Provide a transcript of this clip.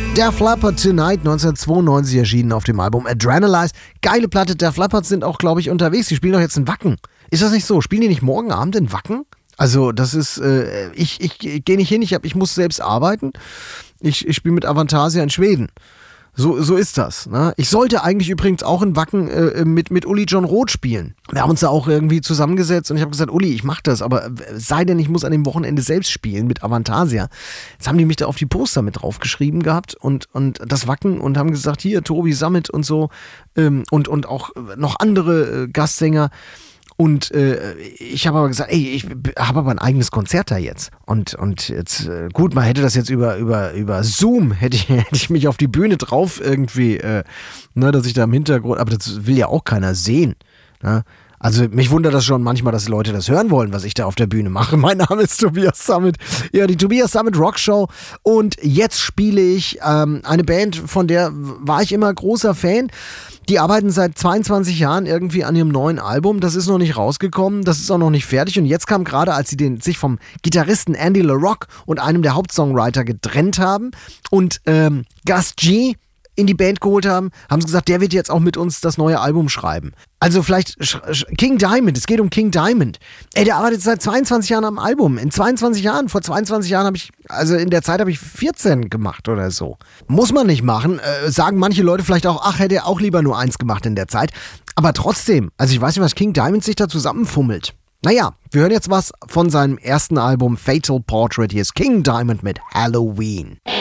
Def Leppard Tonight, 1992 erschienen auf dem Album Adrenalize. Geile Platte, Def Leppard sind auch, glaube ich, unterwegs. Die spielen doch jetzt in Wacken. Ist das nicht so? Spielen die nicht morgen Abend in Wacken? Also das ist, ich gehe nicht hin, ich muss selbst arbeiten. Ich spiele mit Avantasia in Schweden. So ist das. Ne? Ich sollte eigentlich übrigens auch in Wacken mit Uli John Roth spielen. Wir haben uns da auch irgendwie zusammengesetzt und ich habe gesagt, Uli, ich mach das, aber sei denn, ich muss an dem Wochenende selbst spielen mit Avantasia. Jetzt haben die mich da auf die Poster mit draufgeschrieben gehabt und das Wacken und haben gesagt, hier, Tobi Sammet und so und auch noch andere Gastsänger. Und ich habe aber gesagt, ey, ich habe aber ein eigenes Konzert da jetzt. Und jetzt, gut, man hätte das jetzt über Zoom, hätte ich mich auf die Bühne drauf irgendwie, dass ich da im Hintergrund, aber das will ja auch keiner sehen. Ne? Also mich wundert das schon manchmal, dass Leute das hören wollen, was ich da auf der Bühne mache. Mein Name ist Tobias Sammet. Ja, die Tobias Sammet Rockshow. Und jetzt spiele ich eine Band, von der war ich immer großer Fan. Die arbeiten seit 22 Jahren irgendwie an ihrem neuen Album. Das ist noch nicht rausgekommen, das ist auch noch nicht fertig. Und jetzt kam gerade, als sie sich vom Gitarristen Andy LaRocque und einem der Hauptsongwriter getrennt haben und Gus G in die Band geholt haben, haben sie gesagt, der wird jetzt auch mit uns das neue Album schreiben. Also vielleicht King Diamond, es geht um King Diamond. Ey, der arbeitet seit 22 Jahren am Album. Vor 22 Jahren in der Zeit habe ich 14 gemacht oder so. Muss man nicht machen. Sagen manche Leute vielleicht auch, ach, hätte er auch lieber nur eins gemacht in der Zeit. Aber trotzdem, also ich weiß nicht, was King Diamond sich da zusammenfummelt. Naja, wir hören jetzt was von seinem ersten Album Fatal Portrait. Hier ist King Diamond mit Halloween.